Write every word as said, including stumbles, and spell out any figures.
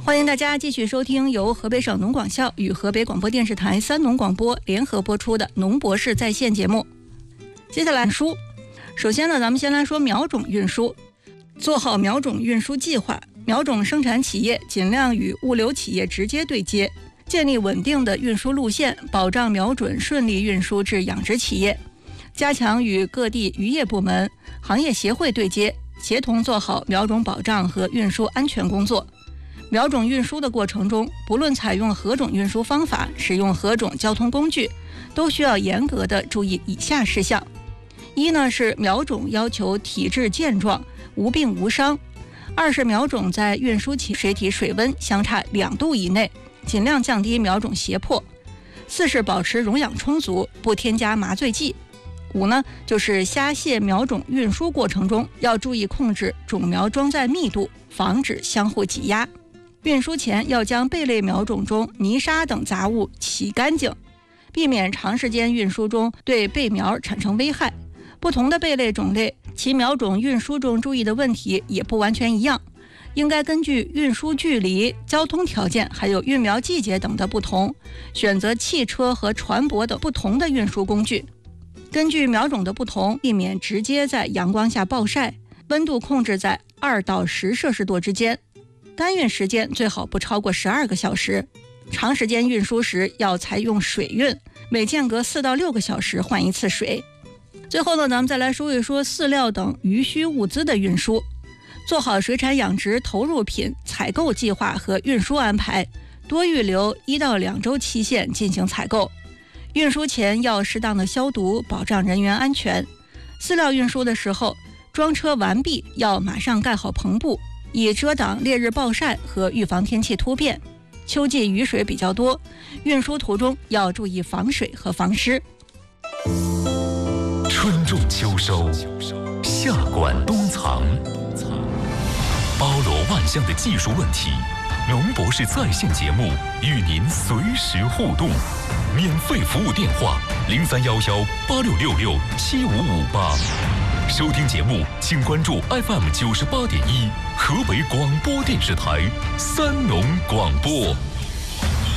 欢迎大家继续收听由河北省农广校与河北广播电视台三农广播联合播出的《农博士在线》节目。接下来书，首先呢，咱们先来说苗种运输。做好苗种运输计划，苗种生产企业尽量与物流企业直接对接，建立稳定的运输路线，保障苗种顺利运输至养殖企业。加强与各地渔业部门、行业协会对接，协同做好苗种保障和运输安全工作。苗种运输的过程中，不论采用何种运输方法，使用何种交通工具，都需要严格的注意以下事项。一呢是苗种要求体质健壮，无病无伤；二是苗种在运输起水体水温相差两度以内，尽量降低苗种胁迫；四是保持溶氧充足，不添加麻醉剂；五呢就是虾蟹苗种运输过程中要注意控制种苗装载密度，防止相互挤压。运输前要将贝类苗种中泥沙等杂物洗干净，避免长时间运输中对贝苗产生危害。不同的贝类种类，其苗种运输中注意的问题也不完全一样，应该根据运输距离、交通条件还有育苗季节等的不同，选择汽车和船舶等不同的运输工具。根据苗种的不同，避免直接在阳光下暴晒，温度控制在二到十摄氏度之间。干运时间最好不超过十二个小时，长时间运输时要采用水运，每间隔四到六个小时换一次水。最后呢，咱们再来说一说饲料等鱼需物资的运输，做好水产养殖投入品采购计划和运输安排，多预留一到两周期限进行采购。运输前要适当的消毒，保障人员安全。饲料运输的时候，装车完毕要马上盖好篷布，以遮挡烈日暴晒和预防天气突变。秋季雨水比较多，运输途中要注意防水和防湿。 春种秋收，夏管冬藏，包罗万象的技术问题，农博士在线节目与您随时互动。免费服务电话零三幺幺八六六六七五五八。收听节目请关注 F M 九十八点一河北广播电视台三农广播。